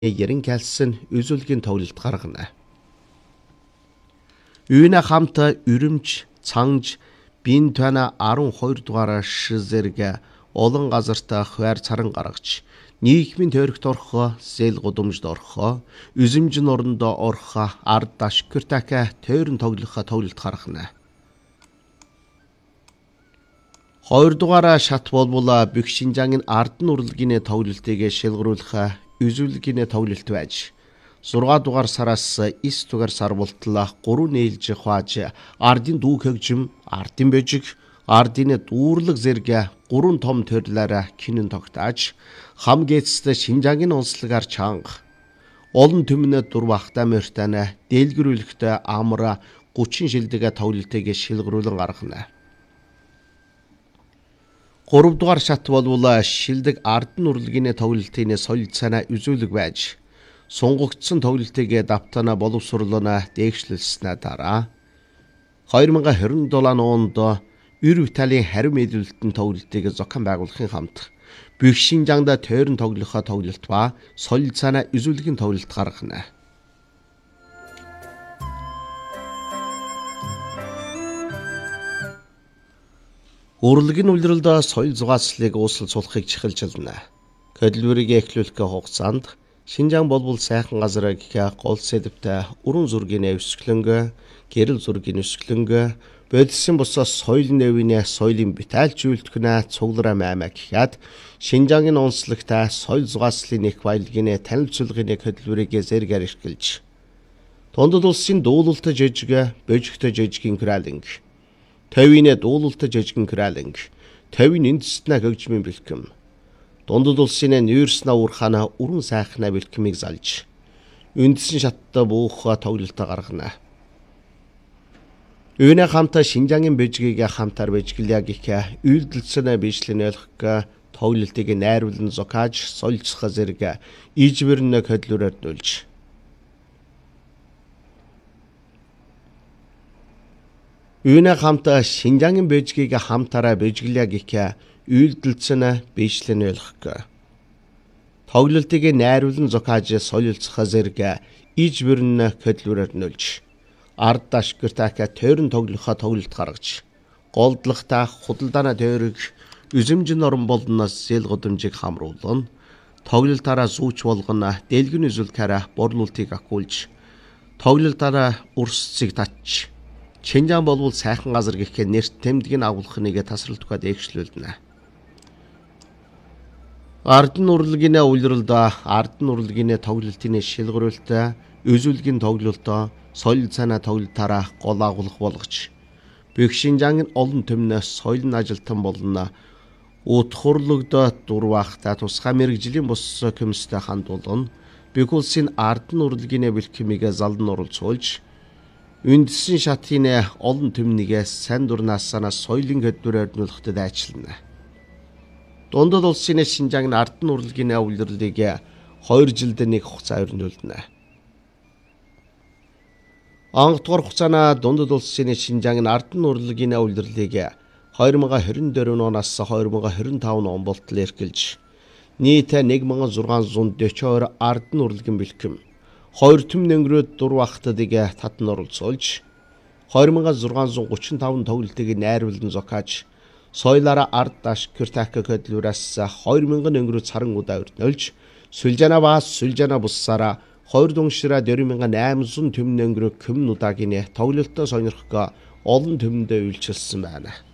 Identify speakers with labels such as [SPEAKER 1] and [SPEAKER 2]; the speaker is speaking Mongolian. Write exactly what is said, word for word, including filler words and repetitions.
[SPEAKER 1] ярин калсан үзүүлгийн тоглолт гаргана. Үүнэ хамт Үрэмж, Цанж, Бинтана арван хоёр дугаар шизэрэг олон газарт хуваар царан гаргаж, нийгмийн тойрогт орох, зээл гудамжд орох, үзэмжин орондоо орох, ард ашгүртака тойрон тоглох тоглолт гаргана. Хоёр дугаар шат болбол бүх Шинжаангийн ард нүрэлгийн тоглолтыг шилгэрүүлэх үзүүлгийн тоглолт байж, зургаан дугаар сараас эс дугаар сар болтлоо гурван нээлж хувааж, ардын дүүг хөгжим, ардын божиг, ардын дүүрлэг зэрэг гурван том төрлөөр кинон тогтоож, хам гээцэд Шинжаангийн онцлогаар чанга, олон түмнэ дурвахтай мөртөнө дэлгэрүүлэхтэй амар гучин шилдэг тоглолтыг шилгэрүүлэн гаргана. гурав дугаар шат болвол шилдэг ард нүрэлгийн тоглолтын соёл цанаа үзүүлэг байж, сунгагдсан тоглолтыг давтана боловсруулна дээгшлэлснэ дараа хоёр мянган хорин долоо онд Эр Италийн харин мэдүүлэлтэн тоглолтыг зохион байгуулахын хамт бүх Шинжаангад тойрон тоглох тоглолт ба соёл цанаа үзүүлгийн тоглолт гаргана. Урлагийн улиралд соёл зугаацлыг уусал сулахыг чихэлжилнэ. Хөдөлмөрийг эхлүүлэх хугацаанд Шинжаан болбол сайхан газар гэх гол сэдвтэй уран зургийн өсгөлөнгө, гэрэл зургийн өсгөлөнгө, бодисын бусаас соёл нэвийн соёлын битаалж үйлдэх цуглараа маймаа гэхэд Шинжаангийн онцлогтой соёл зугаацлын их баялагын танилцуулгын хөдөлмөрийг зэргээр эрхэлж, Дундад улсын дуулалт жижиг, божигтой жижигэн кралинг, Төвийн дуулалт жижигэн кралинг, төвийн эндснэ хөгжмийн бэлхэм, Дундад улсын нүүрснэ уурхана уран сайхна бэлхэмийг залж, үндсэн шаттай буух тоглолтоо гаргана. Үүнэ хамт Шинжаангийн божгийг хамтар божиглая гэх үйлдэлцэн бичлэн ойлгох тоглолтыг найруулан зохиож сольцох зэрэг ижбэрнэ хөдлөрөөр нүүлж, Үүнэ хамт Шинжаангийн божгийг хамтараа божиглая гэх үйлдэлцэн бичлэн ойлгох тоглолтыг найруулан зохиож солилцох зэрэг ижбэрнэ хөдлөрөөр нүүлж, ард ашгүртака тойрон тоглох тоглолт гаргаж, голдлохта худалдаана тойрог үзэмжин орон болно зээл гудамжийг хамруулна, тоглолтаараа зүүч болгоно дэлгэн үзүүлэхээр борлуулалтыг ахиулж, тоглолтаараа урсцыг татж, Шинжаан болбол сайхан газар гэх нэрт тэмдгийг агуулхныг тасралтгүй дээгшлүүлнэ. Ард нүрэлгийн улиралд ард нүрэлгийн тоглолтын шилгэрүүлэлт, үзүүлгийн тоглолтоо соёл цанаа тоглолтаараа гол агуулга болгож, бүх Шинжаангийн олон түмнэ соёлын ажилтан болно утхурлогдоод дурвахтай тусгай мэрэгжлийн бус комисстэй хандуулна, бүх улсын ард нүрэлгийн бэлхэмийг залан оролцуулж, үндсэн шатын олон түмнийг сайн дурнаасаа соёлын хөдөлмөрөөр нүүлэхэд айчлана. Дундад улсын Шинжаангийн ард нүрэлгийн улирлыг хоёр жилд нэг хугацаа өрнүүлнэ. Онгодгоор хугацаана Дундад улсын Шинжаангийн ард нүрэлгийн улирлыг хоёр мянган хорин дөрвөн оноос хоёр мянган хорин таван он болтол эрхэлж, нийт нэг мянган зургаан зуун дөчөөр ард нүрэлгийн бэлхэм, хоёр түмэн өнгөрөөд дурвахтадыг татан оролцуулж, хоёр мянган зургаан зуун гучин таван тоглолтыг найруулан зохиож, соёлаараа ард ашгүртака хөдөлмөрөөс хоёр мянган өнгөрөөд царангуудаа өрнөлж, сүлжана ба сүлжана буссаараа хоёр дуншираа дөрвөн мянган айман зуун түмэн өнгөрөө көмн удаагийн тоглолтоо сонирхох олон түмэндээ үйлчилсэн байна.